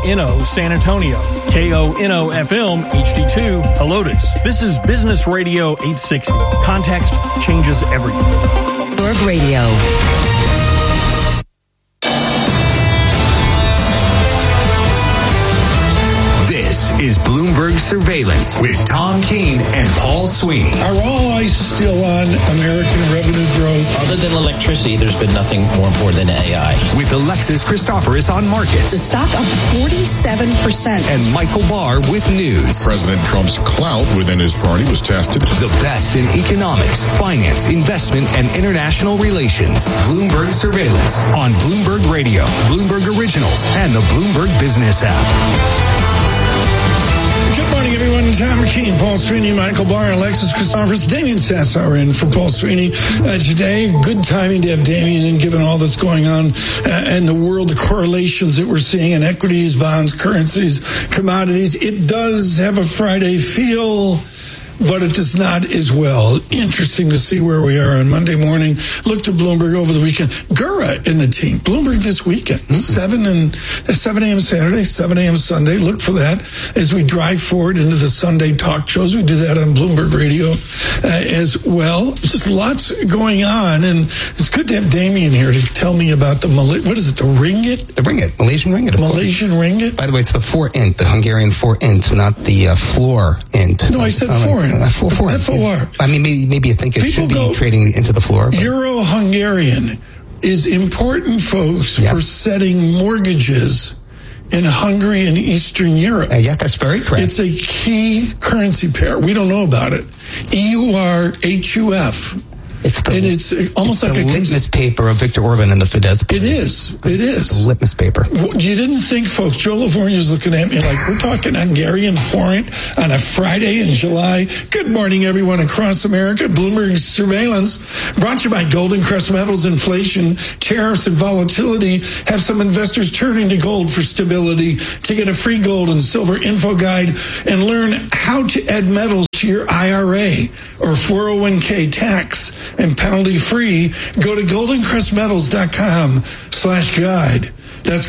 KONO San Antonio, KONO FM HD2 Helotes. This is Business Radio 860. Context changes everything. Bloomberg Radio. This is Bloomberg Surveillance with Tom Keene and Paul Sweeney. Are all eyes still on American revenue growth? Other than electricity, there's been nothing more important than AI. With Alexis Christoforous on markets. The stock up 47%. And Michael Barr with news. President Trump's clout within his party was tested. The best in economics, finance, investment, and international relations. Bloomberg Surveillance on Bloomberg Radio, Bloomberg Originals, and the Bloomberg Business app. Good morning, everyone. Tom Keene, Paul Sweeney, Michael Barr, Alexis Christoforous, Damian Sassower in for Paul Sweeney today. Good timing to have Damian in, given all that's going on in the world, the correlations that we're seeing in equities, bonds, currencies, commodities. It does have a Friday feel, but it does not as well. Interesting to see where we are on Monday morning. Look to Bloomberg over the weekend. Gura in the team. Bloomberg this weekend. 7 a.m. Saturday, 7 a.m. Sunday. Look for that as we drive forward into the Sunday talk shows. We do that on Bloomberg Radio as well. Just lots going on. And it's good to have Damian here to tell me about the, what is it, the ringgit? The ringgit, Malaysian ringgit. Malaysian ringgit? By the way, it's the forint, the Hungarian forint, not the floor int. No, I said forint. FOR. I mean, maybe you think it should be trading into the floor. But Euro-Hungarian is important, folks, for setting mortgages in Hungary and Eastern Europe. Yeah, that's very correct. It's a key currency pair. We don't know about it. EUR-HUF. It's almost like the litmus paper of Viktor Orban and the Fidesz party. It is. It's the litmus paper. You didn't think, folks, Joe Lavorgna's looking at me like we're talking Hungarian forint on a Friday in July. Good morning, everyone across America. Bloomberg Surveillance, brought to you by Golden Crest Metals. Inflation, tariffs, and volatility have some investors turning to gold for stability. To get a free gold and silver info guide and learn how to add metals to your IRA or 401k tax and penalty free, go to goldencrestmetals.com/guide. That's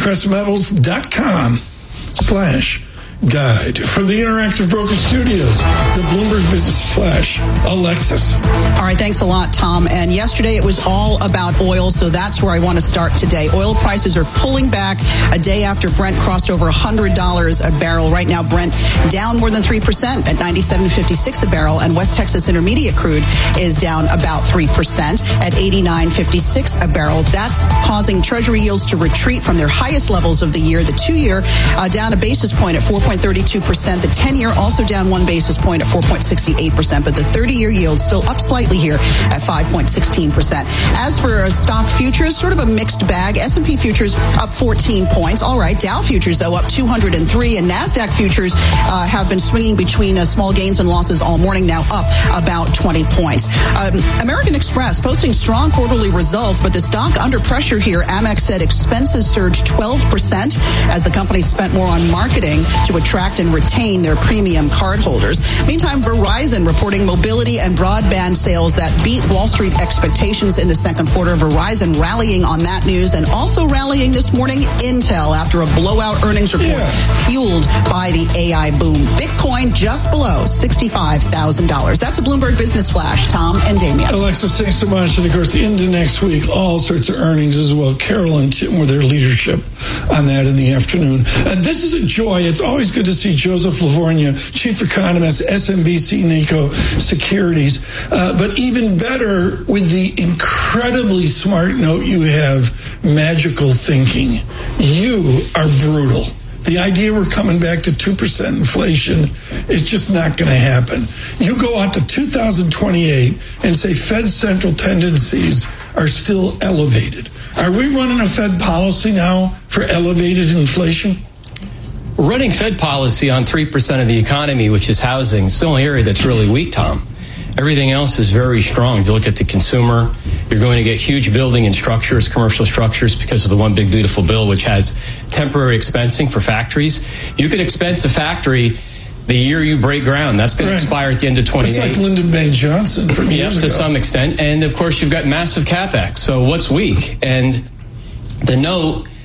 goldencrestmetals.com/guide. From the Interactive Broker Studios, the Bloomberg Business Flash, Alexis. All right, thanks a lot, Tom. And yesterday it was all about oil, so that's where I want to start today. Oil prices are pulling back a day after Brent crossed over $100 a barrel. Right now, Brent down more than 3% at $97.56 a barrel, and West Texas Intermediate crude is down about 3% at $89.56 a barrel. That's causing Treasury yields to retreat from their highest levels of the year. The 2-year down a basis point at 4.32%. The 10-year also down 1 basis point at 4.68%, but the 30-year yield still up slightly here at 5.16%. As for stock futures, sort of a mixed bag. S&P futures up 14 points. All right, Dow futures, though, up 203, and NASDAQ futures have been swinging between small gains and losses all morning, now up about 20 points. American Express posting strong quarterly results, but the stock under pressure here. Amex said expenses surged 12% as the company spent more on marketing to attract and retain their premium cardholders. Meantime, Verizon reporting mobility and broadband sales that beat Wall Street expectations in the second quarter. Verizon rallying on that news, and also rallying this morning Intel after a blowout earnings report fueled by the AI boom. Bitcoin just below $65,000. That's a Bloomberg Business Flash. Tom and Damian. Alexis, thanks so much. And of course, into next week, all sorts of earnings as well. Carol and Tim with their leadership on that in the afternoon. This is a joy. It's always good to see Joseph Lavorgna, Chief Economist, SMBC Nikko Securities. But even better, with the incredibly smart note you have, magical thinking. You are brutal. The idea we're coming back to 2% inflation is just not going to happen. You go out to 2028 and say Fed central tendencies are still elevated. Are we running a Fed policy now for elevated inflation? Running Fed policy on 3% of the economy, which is housing, is the only area that's really weak, Tom. Everything else is very strong. If you look at the consumer, you're going to get huge building and structures, commercial structures, because of the One Big Beautiful Bill, which has temporary expensing for factories. You could expense a factory the year you break ground. That's going to expire at the end of 28. It's like Lyndon B. Johnson from years ago. To some extent. And, of course, you've got massive CapEx. So what's weak? And the note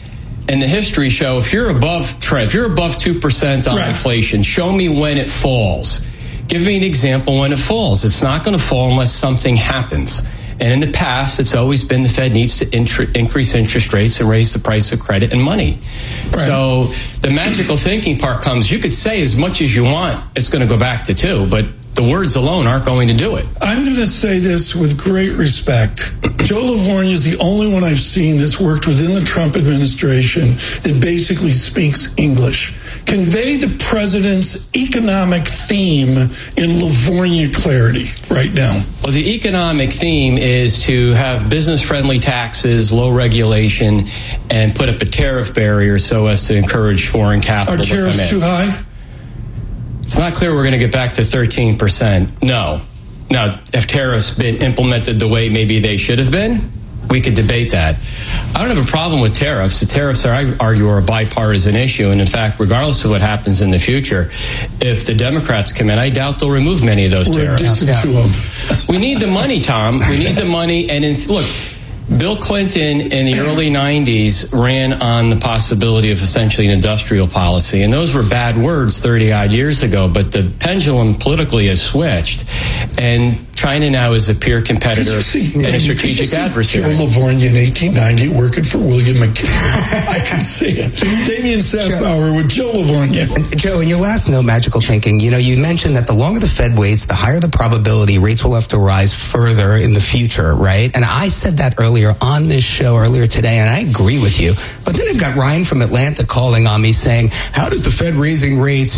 and the history show if you're above trend, if you're above 2% on inflation, show me when it falls. Give me an example when it falls. It's not going to fall unless something happens. And in the past, it's always been the Fed needs to increase interest rates and raise the price of credit and money. Right. So the magical thinking part comes, you could say as much as you want, it's going to go back to 2, but the words alone aren't going to do it. I'm going to say this with great respect. Joe Livornia is the only one I've seen that's worked within the Trump administration that basically speaks English. Convey the president's economic theme in Livornia clarity right now. Well, the economic theme is to have business-friendly taxes, low regulation, and put up a tariff barrier so as to encourage foreign capital to come in. Are tariffs too high? It's not clear we're going to get back to 13%. No. Now, have tariffs been implemented the way maybe they should have been? We could debate that. I don't have a problem with tariffs. The tariffs, I argue, are a bipartisan issue. And in fact, regardless of what happens in the future, if the Democrats come in, I doubt they'll remove many of those tariffs. We need the money, Tom. We need the money. And look, Bill Clinton in the early 90s ran on the possibility of essentially an industrial policy. And those were bad words 30-odd years ago. But the pendulum politically has switched. And China now is a peer competitor and a strategic adversary. Joe Livornia in 1890 working for William McKinley. I can see it. Damien Sassower with Joe Livornia. Joe, in your last note, Magical Thinking, you mentioned that the longer the Fed waits, the higher the probability rates will have to rise further in the future, right? And I said that earlier on this show earlier today, and I agree with you. But then I've got Ryan from Atlanta calling on me saying, how does the Fed raising rates,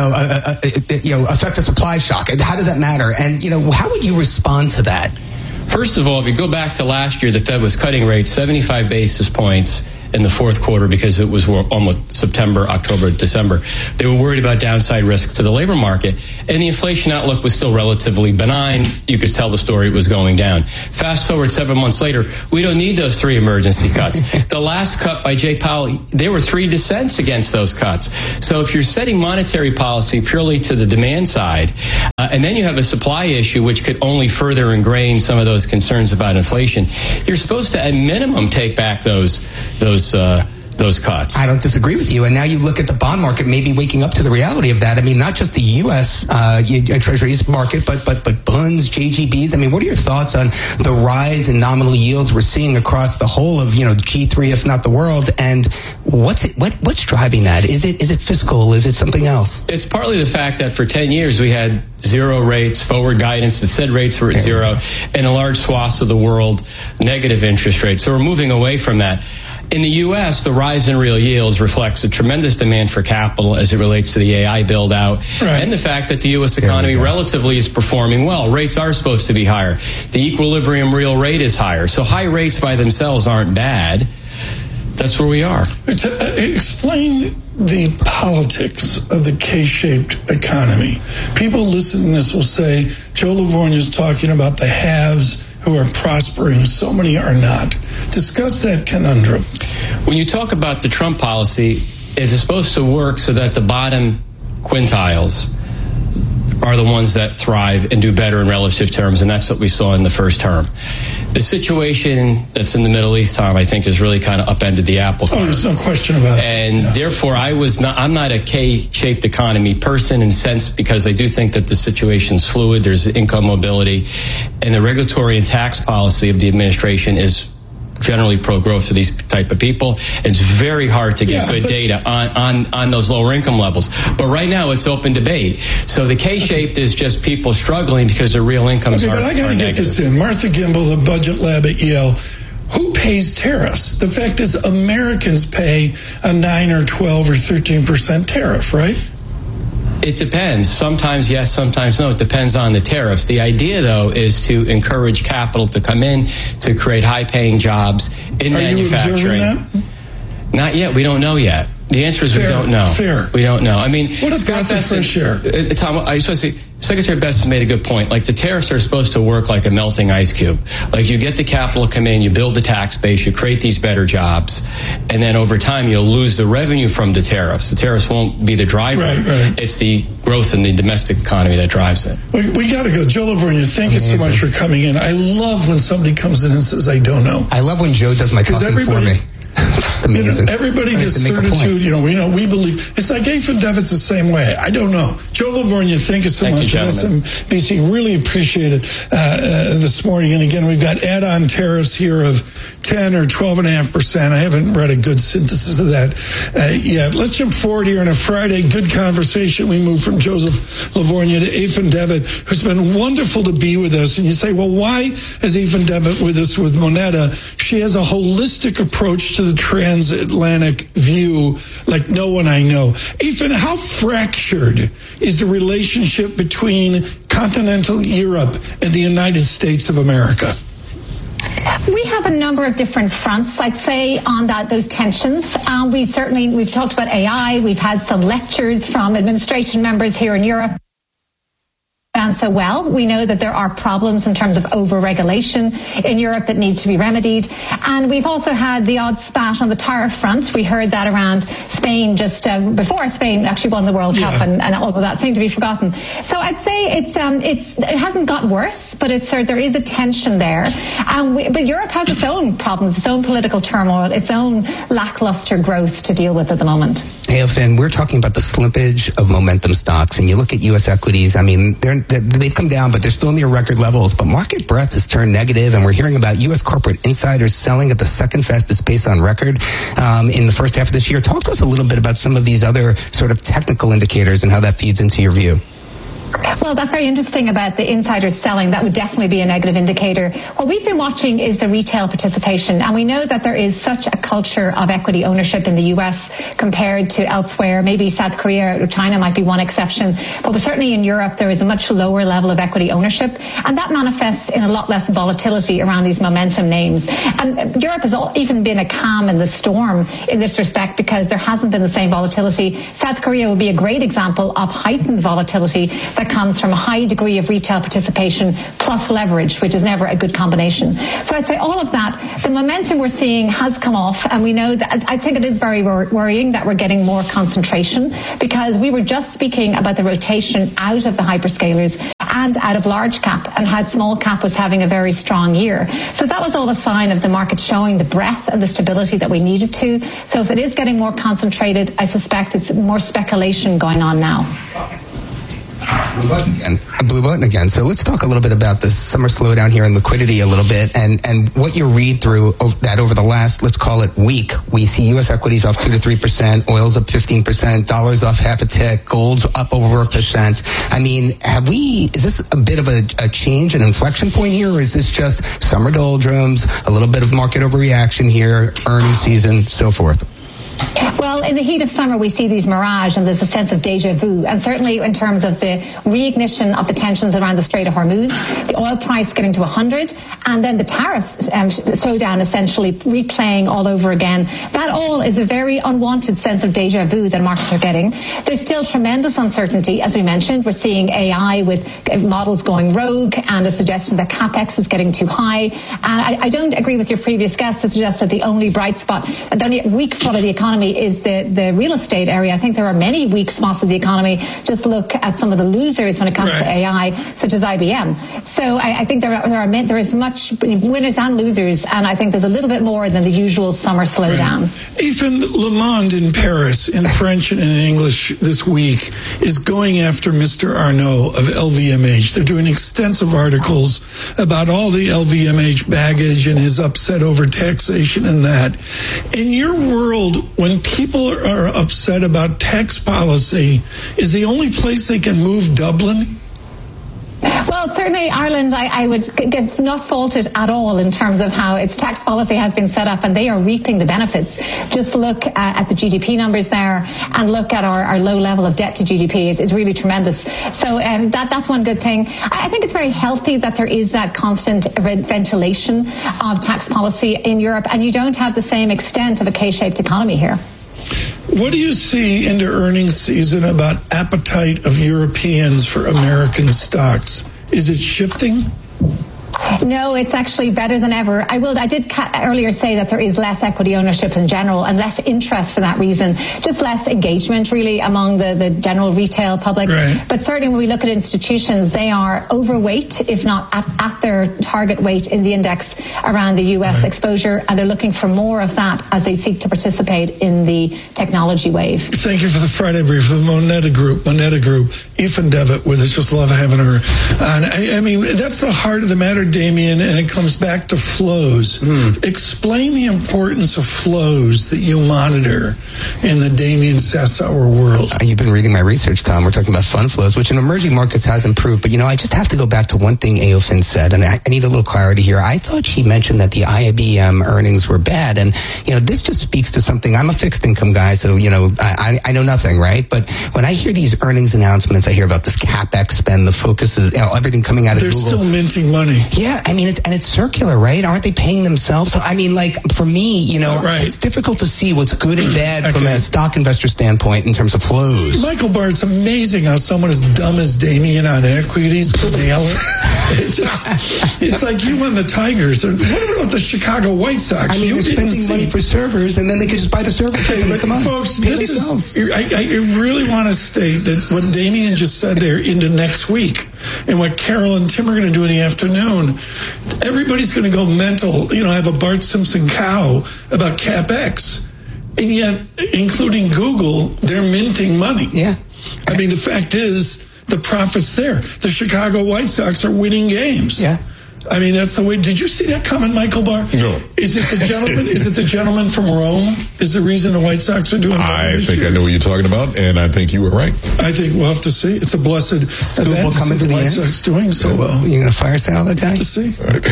affect a supply shock? How does that matter? And, how would you respond to that? First of all, if you go back to last year, the Fed was cutting rates 75 basis points in the fourth quarter because it was almost September, October, December. They were worried about downside risk to the labor market, and the inflation outlook was still relatively benign. You could tell the story was going down. Fast forward 7 months later, we don't need those 3 emergency cuts. The last cut by Jay Powell, there were 3 dissents against those cuts. So if you're setting monetary policy purely to the demand side, and then you have a supply issue which could only further ingrain some of those concerns about inflation, you're supposed to at minimum take back those cuts. I don't disagree with you. And now you look at the bond market maybe waking up to the reality of that. I mean, not just the U.S. Treasuries market, but bonds, JGBs. I mean, what are your thoughts on the rise in nominal yields we're seeing across the whole of, G3, if not the world? And what's driving that? Is it fiscal? Is it something else? It's partly the fact that for 10 years we had zero rates, forward guidance that said rates were at zero, and a large swath of the world negative interest rates. So we're moving away from that. In the U.S., the rise in real yields reflects a tremendous demand for capital as it relates to the AI build-out, and the fact that the U.S. economy relatively is performing well. Rates are supposed to be higher. The equilibrium real rate is higher. So high rates by themselves aren't bad. That's where we are. Explain the politics of the K-shaped economy. People listening to this will say, Joe Livornia is talking about the haves who are prospering, so many are not. Discuss that conundrum. When you talk about the Trump policy, is it supposed to work so that the bottom quintiles are the ones that thrive and do better in relative terms, and that's what we saw in the first term. The situation that's in the Middle East, Tom, I think has really kind of upended the apple cart. Oh, there's no question about it. And therefore, I'm not a K-shaped economy person in sense because I do think that the situation's fluid. There's income mobility, and the regulatory and tax policy of the administration is generally pro-growth for these type of people. It's very hard to get good data on those lower income levels. But right now, it's open debate. So the K-shaped is just people struggling because their real incomes are negative. But I got to get this in. Martha Gimbel, the budget lab at Yale, who pays tariffs? The fact is Americans pay a 9 or 12 or 13% tariff, right? It depends. Sometimes yes, sometimes no. It depends on the tariffs. The idea, though, is to encourage capital to come in, to create high-paying jobs in manufacturing. Are you observing that? Not yet. We don't know yet. The answer is we don't know. Fair. We don't know. I mean, what about the fair share? Tom, I was supposed to say, Secretary Best has made a good point. Like, the tariffs are supposed to work like a melting ice cube. Like, you get the capital to come in, you build the tax base, you create these better jobs, and then over time you'll lose the revenue from the tariffs. The tariffs won't be the driver. Right. It's the growth in the domestic economy that drives it. We got to go. Joe Livornia, thank you so much for coming in. I love when somebody comes in and says, I don't know. I love when Joe does my talking for me. Just amazing. Everybody gets certitude. We believe. It's like Ethan Devitt's the same way. I don't know. Joe Livornia, thank you so much for SMBC. Really appreciate it this morning. And again, we've got add-on tariffs here of 10 or 12.5%. I haven't read a good synthesis of that yet. Let's jump forward here on a Friday. Good conversation. We move from Joseph Livornia to Ethan Devitt, who's been wonderful to be with us. And you say, well, why is Ethan Devitt with us with Moneta? She has a holistic approach to the transatlantic view like no one I know. Ethan, how fractured is the relationship between continental Europe and the United States of America? We have a number of different fronts, I'd say, on those tensions. We've talked about AI. We've had some lectures from administration members here in Europe. And so well, we know that there are problems in terms of over-regulation in Europe that need to be remedied. And we've also had the odd spat on the tariff front. We heard that around Spain just before Spain actually won the World Cup, and all of that seemed to be forgotten. So I'd say it hasn't got worse, but there is a tension there. But Europe has its own problems, its own political turmoil, its own lackluster growth to deal with at the moment. Hey, Finn, we're talking about the slippage of momentum stocks, and you look at U.S. equities. I mean, they've come down, but they're still near record levels. But market breadth has turned negative, and we're hearing about U.S. corporate insiders selling at the second fastest pace on record in the first half of this year. Talk to us a little bit about some of these other sort of technical indicators and how that feeds into your view. Well, that's very interesting about the insiders selling. That would definitely be a negative indicator. What we've been watching is the retail participation, and we know that there is such a culture of equity ownership in the U.S. compared to elsewhere. Maybe South Korea or China might be one exception, but certainly in Europe there is a much lower level of equity ownership, and that manifests in a lot less volatility around these momentum names. And Europe has even been a calm in the storm in this respect because there hasn't been the same volatility. South Korea would be a great example of heightened volatility that comes from a high degree of retail participation plus leverage, which is never a good combination. So I'd say all of that, the momentum we're seeing has come off, and we know that I think it is very worrying that we're getting more concentration, because we were just speaking about the rotation out of the hyperscalers and out of large cap, and how small cap was having a very strong year. So that was all a sign of the market showing the breadth and the stability that we needed to. So if it is getting more concentrated, I suspect it's more speculation going on now. Blue button again. So let's talk a little bit about this summer slowdown here in liquidity a little bit, and what you read through that over the last, let's call it, week. We see U.S. equities off 2 to 3%, oil's up 15%, dollars off half a tick, gold's up over 1%. I mean, is this a bit of a change, an inflection point here, or is this just summer doldrums, a little bit of market overreaction here, earnings season, so forth? Well, in the heat of summer, we see these mirage, and there's a sense of deja vu. And certainly in terms of the reignition of the tensions around the Strait of Hormuz, the oil price getting to 100, and then the tariff slowdown essentially replaying all over again. That all is a very unwanted sense of deja vu that markets are getting. There's still tremendous uncertainty. As we mentioned, we're seeing AI with models going rogue and a suggestion that CapEx is getting too high. And I don't agree with your previous guest that suggests that the only bright spot, the only weak spot of the economy is the real estate area. I think there are many weak spots of the economy. Just look at some of the losers when it comes to AI, such as IBM. So I think there is much winners and losers, and I think there's a little bit more than the usual summer slowdown. Right. Even Le Monde in Paris, in French and in English this week, is going after Mr. Arnault of LVMH. They're doing extensive articles about all the LVMH baggage and his upset over taxation and that. In your world, when people are upset about tax policy, is the only place they can move Dublin? Well, certainly Ireland, I would not fault it at all in terms of how its tax policy has been set up, and they are reaping the benefits. Just look at the GDP numbers there, and look at our low level of debt to GDP. It's really tremendous. So that's one good thing. I think it's very healthy that there is that constant ventilation of tax policy in Europe, and you don't have the same extent of a K-shaped economy here. What do you see into earnings season about appetite of Europeans for American stocks? Is it shifting? No, it's actually better than ever. I did earlier say that there is less equity ownership in general and less interest for that reason, just less engagement really among the general retail public. Right. But certainly when we look at institutions, they are overweight, if not at their target weight in the index around the US exposure, and they're looking for more of that as they seek to participate in the technology wave. Thank you for the Friday brief, the Moneta Group, Ethan Devitt, with us. Just love having her on. I mean, that's the heart of the matter, Damien, and it comes back to flows. Explain the importance of flows that you monitor in the Damien Sassower world. You've been reading my research, Tom. We're talking about fund flows, which in emerging markets has improved. But, I just have to go back to one thing Aofin said, and I need a little clarity here. I thought she mentioned that the IBM earnings were bad. And, this just speaks to something. I'm a fixed income guy, so, I know nothing, right? But when I hear these earnings announcements, I hear about this CapEx spend, the focus is, everything coming out of Google. They're still minting money. Yeah, I mean, it's circular, right? Aren't they paying themselves? So, I mean, for me, it's difficult to see what's good and bad from a stock investor standpoint in terms of flows. Michael Barr, it's amazing how someone as dumb as Damien on equities could nail it. It's like you and the Tigers. Or what about the Chicago White Sox? I mean, they're spending money for servers, and then they could just buy the server. Folks, I really want to state that what Damien just said there into next week, and what Carol and Tim are going to do in the afternoon, everybody's going to go mental, have a Bart Simpson cow about CapEx. And yet, including Google, they're minting money. Yeah. I mean, the fact is, the profit's there. The Chicago White Sox are winning games. Yeah. I mean, that's the way. Did you see that coming, Michael Barr? No. Is it the gentleman? Is it the gentleman from Rome? Is the reason the White Sox are doing? I think I know what you're talking about, and I think you were right. I think we'll have to see. It's a blessed event will come into the White end. Sox doing so well. You gonna fire sale that guy? To see.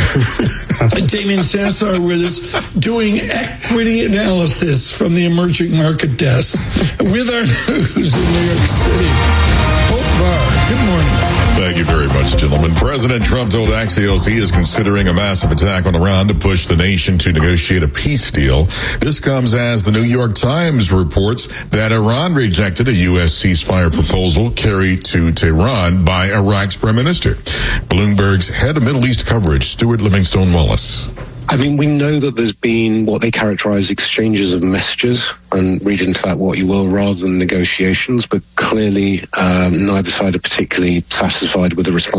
Damien Sassower with us, doing equity analysis from the emerging market desk with our news in New York City. Hope Barr, good morning. Thank you very much, gentlemen. President Trump told Axios he is considering a massive attack on Iran to push the nation to negotiate a peace deal. This comes as the New York Times reports that Iran rejected a U.S. ceasefire proposal carried to Tehran by Iraq's prime minister. Bloomberg's head of Middle East coverage, Stuart Livingstone Wallace. I mean, we know that there's been what they characterize exchanges of messages, and read into that what you will, rather than negotiations, but clearly neither side are particularly satisfied with the response